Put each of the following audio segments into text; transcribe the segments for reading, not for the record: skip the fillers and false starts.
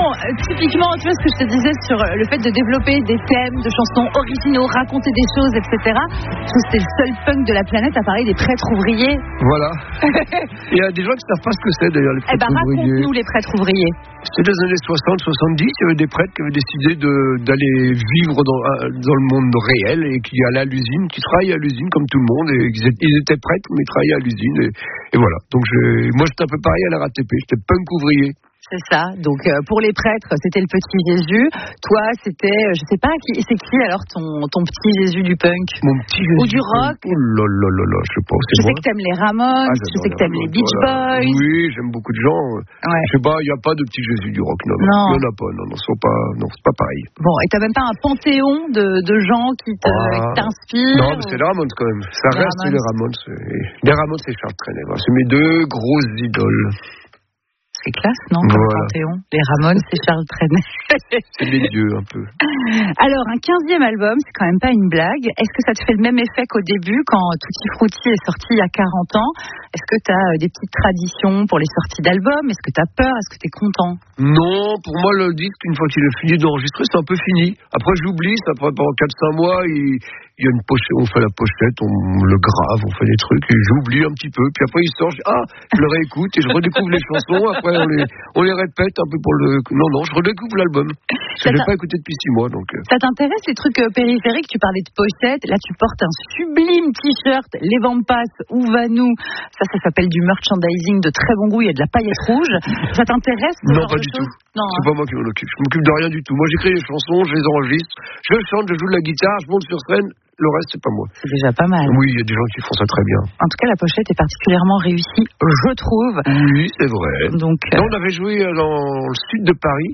typiquement, tu vois ce que je te disais sur le fait de développer des thèmes de chansons originaux, raconter des choses, etc. Je trouve que c'est le seul punk de la planète à parler des prêtres ouvriers. Voilà. Il y a des gens qui ne savent pas ce que c'est d'ailleurs, les prêtres ouvriers. Raconte-nous les prêtres ouvriers. C'était les années 60-70, il y avait des prêtres qui avaient décidé d'aller vivre dans le monde réel et qui allaient à l'usine, qui travaillaient à l'usine comme tout le monde. Et ils étaient prêtres, mais ils travaillaient à l'usine. Et voilà. Donc moi j'étais un peu pareil à la RATP, j'étais punk ouvrier. C'est ça. Donc pour les prêtres, c'était le petit Jésus. Toi, c'était, je sais pas, c'est qui alors ton petit Jésus du punk? Mon petit Jésus. Ou du rock? Oh là là là là, je sais pas. Je sais que t'aimes les Ramones, je sais que t'aimes les Beach Boys. Oui, j'aime beaucoup de gens. Ouais. Je sais pas, il n'y a pas de petit Jésus du rock, non. Il n'y en a pas, non, c'est pas pareil. Bon, et t'as même pas un panthéon de gens qui t'inspirent? Non, mais c'est les Ramones quand même. Ça reste les Ramones. Les Ramones, c'est Charles Trenet. C'est mes deux grosses idoles. C'est classe, non, comme panthéon. Les Ramones, c'est Charles Trenet. C'est les dieux, un peu. Alors, un 15e album, c'est quand même pas une blague. Est-ce que ça te fait le même effet qu'au début, quand Tutti Frutti est sorti il y a 40 ans? Est-ce que tu as des petites traditions pour les sorties d'albums? Est-ce que tu as peur? Est-ce que tu es content? Non, pour moi, le disque, une fois qu'il est fini d'enregistrer, c'est un peu fini. Après, j'oublie, ça prend pendant 4-5 mois, il y a une pochette, on fait la pochette, on le grave, on fait des trucs, et j'oublie un petit peu. Puis après, il sort, je le réécoute, et je redécouvre les chansons. Après, on les répète un peu pour le... Non, je redécouvre l'album. Je ne l'ai pas écouté depuis 6 mois, donc... Ça t'intéresse, les trucs périphériques? Tu parlais de pochette. Là, tu portes un sublime t-shirt, Les Vampas, Où va-nous? Ça s'appelle du merchandising de très bon goût. Il y a de la paillette rouge. Ça t'intéresse? Non, pas du tout. Non, c'est pas moi qui m'en occupe. Je m'occupe de rien du tout. Moi, j'écris les chansons, je les enregistre, je chante, je joue de la guitare, je monte sur scène. Le reste, c'est pas moi. C'est déjà pas mal. Oui, il y a des gens qui font ça très bien. En tout cas, la pochette est particulièrement réussie, je trouve. Oui, c'est vrai. Donc, là, on avait joué dans le sud de Paris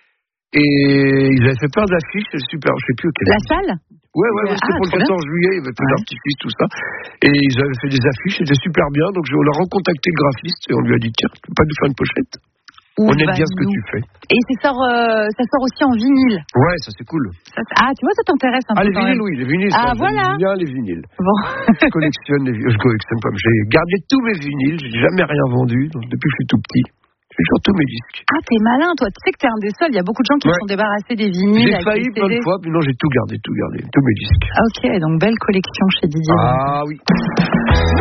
et ils avaient fait plein d'affiches. C'est super, je sais plus auquel. La salle? Ouais, c'était pour le 14 juillet, il y avait plein d'artifices, tout ça. Et ils avaient fait des affiches, c'était super bien. Donc, on a recontacté le graphiste et on lui a dit, tiens, tu peux pas nous faire une pochette? On aime bien ce que tu fais. Et ça sort aussi en vinyle. Ouais, ça c'est cool. Tu vois, ça t'intéresse un peu. Les vinyles, oui, les vinyles. Voilà. J'aime bien les vinyles. Bon. Je collectionne pas. J'ai gardé tous mes vinyles, j'ai jamais rien vendu, donc depuis que je suis tout petit. J'ai toujours tous mes disques. T'es malin, toi. Tu sais que t'es un des seuls. Il y a beaucoup de gens qui sont débarrassés des vinyles. J'ai failli plein de fois, puis non, j'ai tout gardé, tous mes disques. Ok, donc belle collection chez Didier. Ah oui.